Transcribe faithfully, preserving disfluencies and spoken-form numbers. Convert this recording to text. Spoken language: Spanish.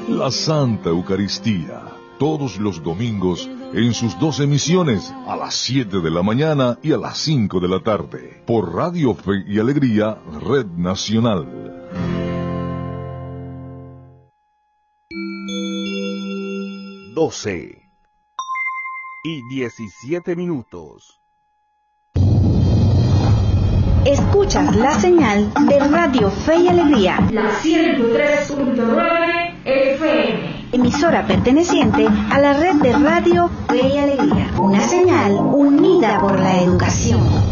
la Santa Eucaristía, todos los domingos en sus dos emisiones, a las siete de la mañana y a las cinco de la tarde, por Radio Fe y Alegría, Red Nacional. doce y diecisiete minutos. Escuchas la señal de Radio Fe y Alegría, la ciento tres punto nueve F M, emisora perteneciente a la red de Radio Fe y Alegría, una señal unida por la educación.